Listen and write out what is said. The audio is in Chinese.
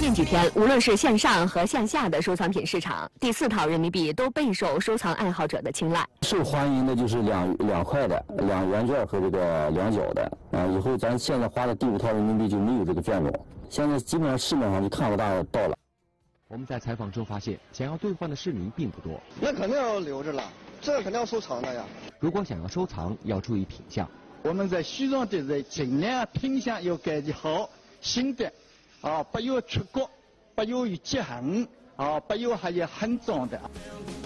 近几天，无论是线上和线下的收藏品市场，第4套人民币都备受收藏爱好者的青睐。 受欢迎的就是两块的、2元券和这个2角的。以后咱现在花的第5套人民币就没有这个券种，现在基本上市面上就看不到了。 我们在采访中发现，想要兑换的市民并不多。 那肯定要留着了，这肯定要收藏的呀。 如果想要收藏，要注意品相。 我们在选装的时候，尽量品相要感觉好、新的，不要出国，不要有折痕，不要还有很脏的。